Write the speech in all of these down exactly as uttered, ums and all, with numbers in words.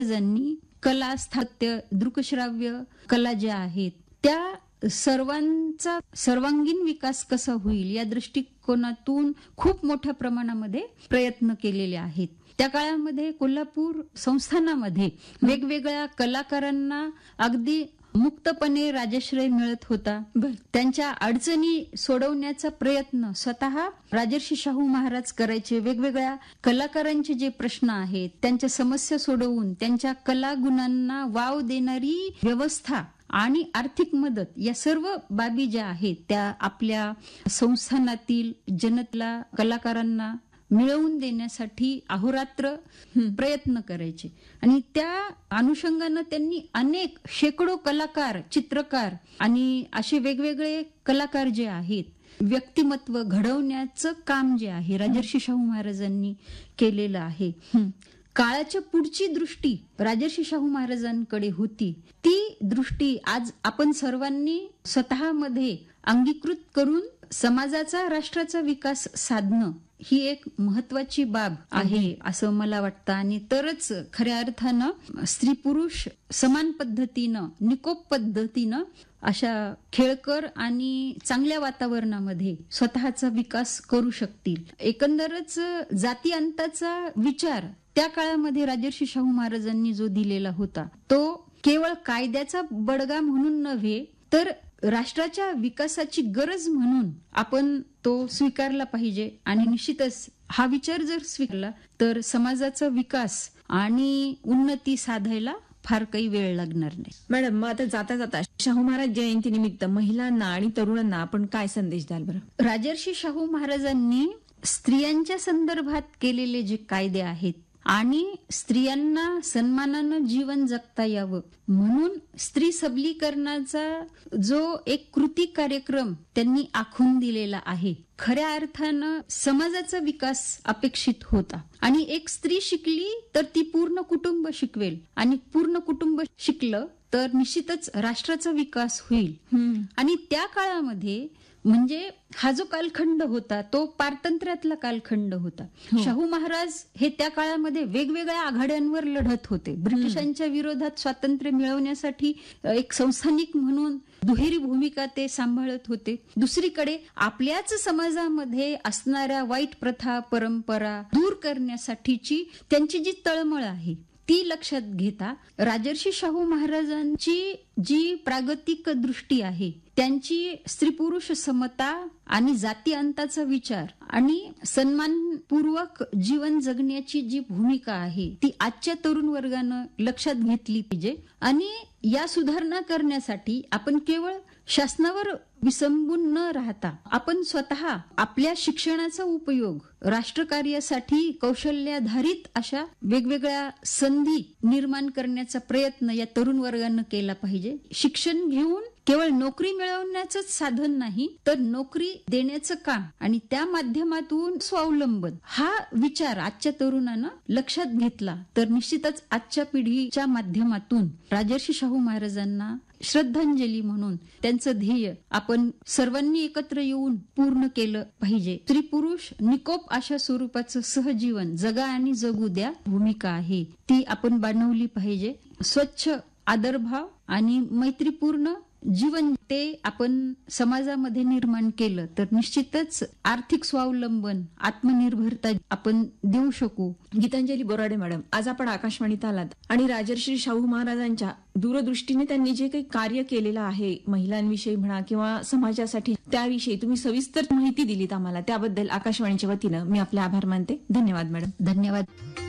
महाराजांनी कला, स्थापत्य, दृकश्राव्य कला ज्या आहेत त्या सर्वांचा सर्वांगीण विकास कसा होईल या दृष्टिकोनातून खूप मोठ्या प्रमाणामध्ये प्रयत्न केलेले आहेत. त्या काळामध्ये कोल्हापूर संस्थानामध्ये वेगवेगळ्या कलाकारांना अगदी मुक्तपणे राजश्रय मिळत होता. त्यांच्या अडचणी सोडवण्याचा प्रयत्न स्वतः राजर्षी शाहू महाराज करायचे. वेगवेगळ्या कलाकारांचे जे प्रश्न आहेत त्यांच्या समस्या सोडवून त्यांच्या कलागुणांना वाव देणारी व्यवस्था आणि आर्थिक मदत या सर्व बाबी ज्या आहेत त्या आपल्या संस्थानातील जनतेला, कलाकारांना मिळवून देण्यासाठी अहोरात्र प्रयत्न करायचे. आणि त्या अनुषंगानं त्यांनी अनेक शेकडो कलाकार, चित्रकार आणि असे वेगवेगळे कलाकार जे आहेत व्यक्तिमत्व घडवण्याचं काम जे आहे राजर्षी शाहू महाराजांनी केलेलं आहे. काळाच्या पुढची दृष्टी राजर्षी शाहू महाराजांकडे होती. ती दृष्टी आज आपण सर्वांनी स्वतःमध्ये अंगीकृत करून समाजाचा, राष्ट्राचा विकास साधणं ही एक महत्वाची बाब आहे असं मला वाटतं. आणि तरच खऱ्या अर्थानं स्त्री पुरुष समान पद्धतीनं, निकोप पद्धतीनं अशा खेळकर आणि चांगल्या वातावरणामध्ये स्वतःचा विकास करू शकतील. एकंदरच जाती अंताचा विचार त्या काळामध्ये राजर्षी शाहू महाराजांनी जो दिलेला होता तो केवळ कायद्याचा बडगा म्हणून नव्हे तर राष्ट्राच्या विकासाची गरज म्हणून आपण तो स्वीकारला पाहिजे. आणि निश्चितच हा विचार जर स्वीकारला तर समाजाचा विकास आणि उन्नती साधायला फार काही वेळ लागणार नाही. मॅडम, मग आता जाता जाता शाहू महाराज जयंती निमित्त महिलांना आणि तरुणांना आपण काय संदेश द्याल बरं? राजर्षी शाहू महाराजांनी स्त्रियांच्या संदर्भात केलेले जे कायदे आहेत आणि स्त्रियांना सन्मानानं जीवन जगता यावं म्हणून स्त्री सबलीकरणाचा जो एक कृती कार्यक्रम त्यांनी आखून दिलेला आहे, खऱ्या अर्थानं समाजाचा विकास अपेक्षित होता. आणि एक स्त्री शिकली तर ती पूर्ण कुटुंब शिकवेल आणि पूर्ण कुटुंब शिकलं तर निश्चितच राष्ट्राचा विकास होईल. आणि त्या काळामध्ये म्हणजे हा जो कालखंड होता तो पारतंत्र्यातला कालखंड होता. शाहू महाराज हे त्या काळामध्ये वेगवेगळ्या आघाड्यांवर लढत होते. ब्रिटिशांच्या विरोधात स्वातंत्र्य मिळवण्यासाठी एक संस्थानिक म्हणून दुहेरी भूमिका ते सांभाळत होते. दुसरीकडे आपल्याच समाजामध्ये असणाऱ्या वाईट प्रथा, परंपरा दूर करण्यासाठीची त्यांची जी तळमळ आहे ती लक्षात घेता राजर्षी शाहू महाराजांची जी प्रागतिक दृष्टी आहे, त्यांची स्त्री पुरुष समता आणि जाती अंताचा विचार आणि सन्मानपूर्वक जीवन जगण्याची जी भूमिका आहे ती आजच्या तरुण वर्गानं लक्षात घेतली पाहिजे. आणि या सुधारणा करण्यासाठी आपण केवळ शासनावर विसंबून न राहता आपण स्वतः आपल्या शिक्षणाचा उपयोग राष्ट्रकार्यासाठी कौशल्याधारित अशा वेगवेगळ्या संधी निर्माण करण्याचा प्रयत्न या तरुण वर्गानं केला पाहिजे. शिक्षण घेऊन केवळ नोकरी मिळवण्याचं साधन नाही तर नोकरी देण्याचं काम आणि त्या माध्यमातून स्वावलंबन हा विचार आजच्या तरुणानं लक्षात घेतला तर निश्चितच आजच्या पिढीच्या माध्यमातून राजर्षी शाहू महाराजांना श्रद्धांजली म्हणून त्यांचं ध्येय आपण सर्वांनी एकत्र येऊन पूर्ण केलं पाहिजे. स्त्री पुरुष निकोप अशा स्वरूपाचं सहजीवन जगा आणि जगू द्या भूमिका आहे ती आपण बांधवली पाहिजे. स्वच्छ आदरभाव आणि मैत्रीपूर्ण जीवन ते आपण समाजामध्ये निर्माण केलं तर निश्चितच आर्थिक स्वावलंबन, आत्मनिर्भरता आपण देऊ शकू. गीतांजली बोराडे मॅडम, आज आपण आकाशवाणीत आलात आणि राजर्षी शाहू महाराजांच्या दूरदृष्टीने त्यांनी जे काही कार्य केलेलं आहे महिलांविषयी म्हणा किंवा समाजासाठी त्याविषयी तुम्ही सविस्तर माहिती दिलीत आम्हाला, त्याबद्दल आकाशवाणीच्या वतीनं मी आपले आभार मानते. धन्यवाद मॅडम. धन्यवाद.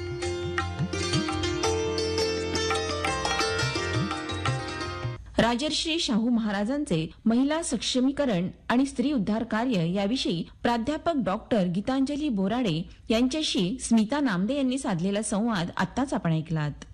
राजर्षी शाहू महाराजांचे महिला सक्षमीकरण आणि स्त्री उद्धार कार्य याविषयी प्राध्यापक डॉक्टर गीतांजली बोराडे यांच्याशी स्मिता नामदे यांनी साधलेला संवाद आत्ताच आपण ऐकलात.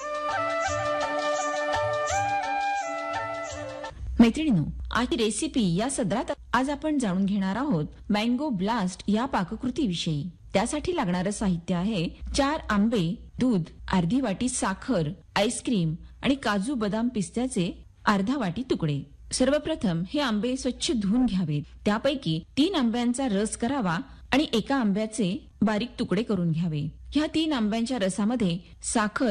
मैत्रिणींनो, आजची रेसिपी या सदरात आज आपण जाणून घेणार आहोत मँगो ब्लास्ट या पाककृतीविषयी. त्यासाठी लागणारं साहित्य आहे चार आंबे, दूध, अर्धी वाटी साखर, आईस्क्रीम आणि काजू, बदाम, पिस्त्याचे अर्धा वाटी तुकडे. सर्वप्रथम हे आंबे स्वच्छ धुवून घ्यावेत. त्यापैकी तीन आंब्यांचा रस करावा आणि एका आंब्याचे बारीक तुकडे करून घ्यावे. ह्या तीन आंब्यांच्या रसामध्ये साखर